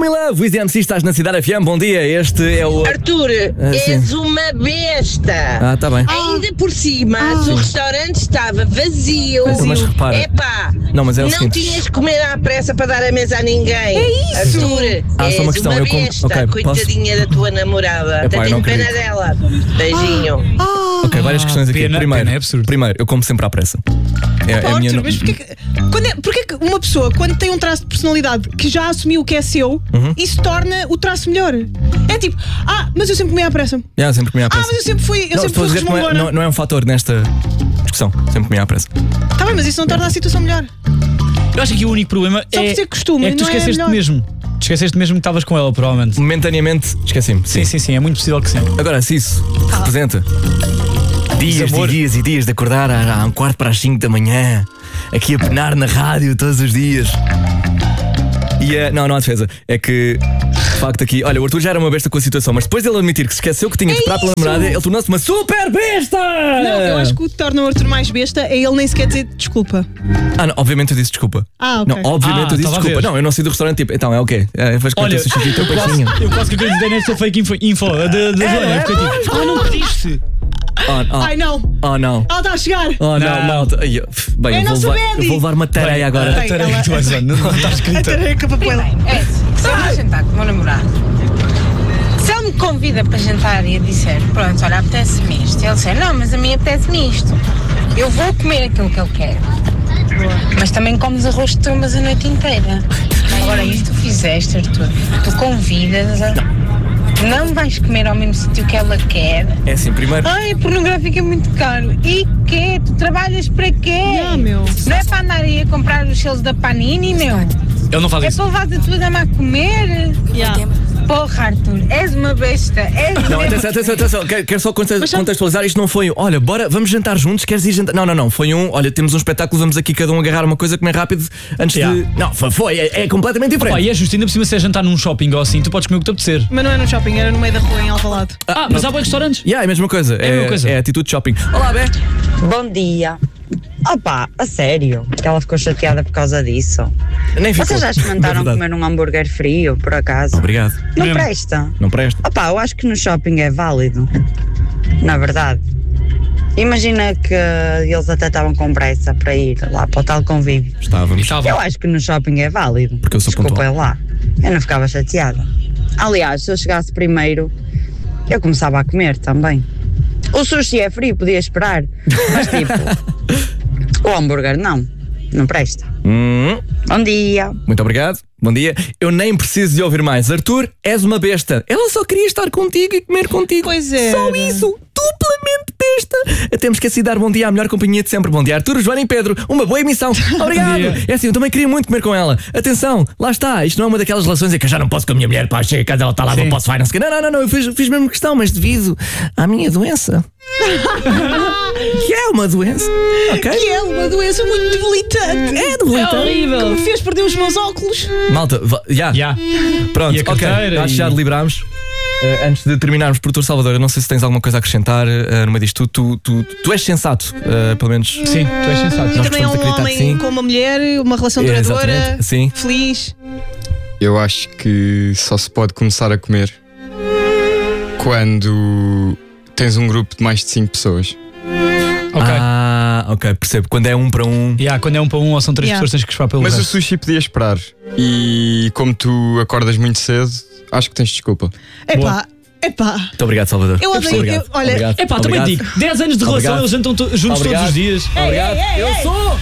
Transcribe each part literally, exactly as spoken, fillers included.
Me Love, with the M C, estás na Cidade F M, bom dia, este é o... Arthur, Ah, sim. és uma besta. Ah, tá bem. Ainda por cima, se o restaurante estava vazio, Então, mas repara. epá, Não, mas é o não seguinte. tinhas que comer à pressa para dar a mesa a ninguém. É isso. Arthur, Ah, és só uma questão, eu como- besta, ok, posso- coitadinha da tua namorada. Epá, Até eu tenho não pena acredito. dela. Beijinho. Ok, várias questões aqui. pena, primeiro, pena, é absurdo. primeiro, eu como sempre à pressa. É, é a Arthur, minha no- mas porquê que, quando é, porquê que uma pessoa, quando tem um traço de personalidade que já assumiu que é seu, Uhum. isso torna o traço melhor? É tipo, ah, mas eu sempre comi à pressa. Yeah, sempre comi à Ah, pressa. mas eu sempre fui, eu não, sempre estou a fui dizer que não é, resmungona. não, não é um fator nesta discussão. Sempre comi à pressa. Tá bem, mas isso não torna a situação melhor. Eu acho que o único problema Só é, por ser costume, é que tu não é esqueceste melhor. mesmo. Tu esqueceste mesmo que estavas com ela, provavelmente. Momentaneamente, esqueci-me. Sim, sim, sim, é muito possível que sim. Agora, se isso representa dias Desamor. e dias e dias de acordar a, a um quarto para as cinco da manhã, aqui a penar na rádio todos os dias. E é, não, não há defesa. É que, de facto, aqui, olha, o Arthur já era uma besta com a situação, mas depois dele admitir que se esqueceu que tinha de esperar pela isso? namorada, ele tornou-se uma super besta! Não, eu acho que o que torna o Arthur mais besta é ele nem sequer dizer desculpa. Ah, não, obviamente eu disse desculpa. Ah, ok. Não, obviamente Ah, eu disse estava a desculpa. ver. Não, eu não saí do restaurante tipo, então é o quê? É, vais comer Olha, o sushi e o teu eu quase, peixinho. eu quase que acreditei nessa fake info, info da, da Joana. Eu fiquei tipo, ah, não pediste. Oh, oh, Ai não, oh não. ela está a chegar. Oh não, Não. malta. Ai, eu- pff, Bem, É eu a vou, nossa levar, Betty. eu vou levar uma tareia agora. Ai, Tareia ela- que tu vais usar, não não está A escrita. tareca para pela. É assim, se eu vou jantar com o meu namorado, se ele me convida para jantar e eu disser, pronto, olha, apetece-me isto, ele disser, não, mas a mim apetece-me isto, eu vou comer aquilo que ele quer. Mas também comes arroz de trombas a noite inteira. Agora, isso tu fizeste, Arthur, tu convidas, a... não vais comer ao mesmo sítio que ela quer. É assim, primeiro. Ai, a pornográfica é muito caro. E quê? Tu trabalhas para quê? Ah, meu. Não é para andar aí a comprar os selos da Panini, meu? Ele não faz É isso. para levar a tua dama a comer? Yeah. Porra, Arthur, és uma besta. És Não, mesmo- atenção, atenção, atenção. Quero, quero só conte- Mas sabe- contextualizar. Isto não foi um, olha, bora, vamos jantar juntos, queres ir jantar? Não, não, não. Foi um, olha, temos um espetáculo, vamos aqui cada um agarrar uma coisa, comer rápido antes Yeah. de. Não, foi, foi é, é completamente diferente. Pá, e é justo, ainda por cima se é jantar num shopping ou assim, tu podes comer o que te apetecer. Mas não é no shopping, era no meio da rua em Alvalade. Ah, mas há bons restaurantes. Yeah, é a mesma coisa. É a mesma coisa. É atitude de shopping. Olá, Bé. Bom dia. Opa, a sério? Que ela ficou chateada por causa disso. Nem ficou. Vocês já experimentaram É verdade. comer um hambúrguer frio, por acaso? Obrigado. Não Mesmo. presta. Não presta. Opa, eu acho que no shopping é válido. Na verdade. Imagina que eles até estavam com pressa para ir lá para o tal convívio. E Estávamos. estava. Eu acho que no shopping é válido. Porque eu sou Desculpa pontual. lá. Eu não ficava chateada. Aliás, se eu chegasse primeiro, eu começava a comer também. O sushi é frio, podia esperar. Mas tipo, o hambúrguer não. Não presta. Hum, Bom dia. muito obrigado. Bom dia. Eu nem preciso de ouvir mais. Arthur, és uma besta. Ela só queria estar contigo e comer contigo. Pois é. Só isso. Duplamente besta. Temos que assim dar bom dia à melhor companhia de sempre. Bom dia, Arthur, Joana e Pedro. Uma boa emissão. Obrigado. dia. É assim, eu também queria muito comer com ela. Atenção, lá está. Isto não é uma daquelas relações em que eu já não posso com a minha mulher. Pá, chega a casa, ela está lá, Sim. não posso, vai, não sei o quê. Não, não, não, não. Eu fiz, fiz mesmo questão, mas devido à minha doença. Que é uma doença. Ok? Que é uma doença muito debilitante. É debilitante. É horrível. Que me fez perder os meus óculos. Malta, va- já. Já. Pronto, E a ok. carteira Acho que e- já deliberámos. Uh, antes de terminarmos, Produtor Salvador, eu não sei se tens alguma coisa a acrescentar uh, no meio disto. Tu, tu, tu, tu és sensato, uh, pelo menos. Sim, tu és sensato. E Nós também é gostamos de um acreditar que homem sim. com uma mulher, uma relação É, duradoura, exatamente, sim. feliz. Eu acho que só se pode começar a comer quando tens um grupo de mais de cinco pessoas. Ok. Ah, ok, percebo. Quando é um para um. Yeah, quando é um para um ou são três Yeah. pessoas, tens que esperar pelo Mas o resto. sushi podia esperar. E como tu acordas muito cedo, acho que tens desculpa. Epá, epá. Muito obrigado, Salvador. Eu odeio- Obrigado. eu- olha- Obrigado. É pá, também Obrigado. digo, dez anos de relação, Obrigado. eles jantam to- juntos Obrigado. todos os dias. Obrigado. Eu sou.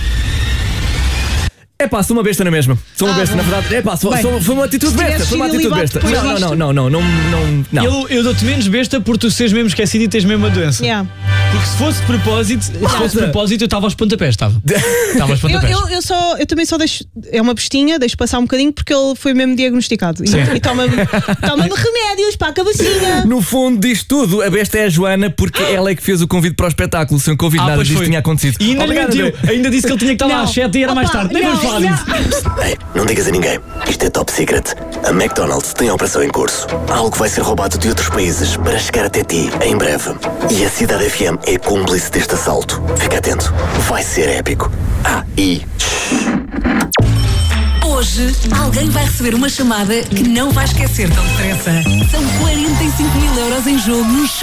É pá, sou uma besta na mesma. Sou uma Ah, besta, bom. na verdade. É pá, sou, Bem, sou, foi uma atitude se besta. tivesse Foi uma sido atitude ilibado besta. depois Não, não, disto. não, não, não, não, não, não. Eu, eu dou-te menos besta por tu seres mesmo esquecido e tens mesmo a doença. Yeah. Porque se fosse de propósito, se fosse de propósito, eu estava aos pontapés, estava. Estava aos Eu, pontapés. eu, eu, só, eu também só deixo. É uma bestinha, deixo passar um bocadinho porque ele foi mesmo diagnosticado. E, Sim. e toma-me toma remédios para a cabecinha. No fundo disto tudo, a besta é a Joana porque ela é que fez o convite para o espetáculo. Sem o convite, Ah, nada pois disso foi. tinha acontecido. E ainda lhe Obrigado, mentiu. André. Ainda disse que ele tinha que estar lá Não. às sete e era mais Opa, tarde. Nem não, vamos falar não. disso. Ei, não digas a ninguém. Isto é top secret. A McDonald's tem a operação em curso. Algo vai ser roubado de outros países para chegar até ti em breve. E a Cidade F M é cúmplice deste assalto. Fica atento. Vai ser épico. Ah, e... Hoje, alguém vai receber uma chamada que não vai esquecer tão depressa. São quarenta e cinco mil euros em jogo no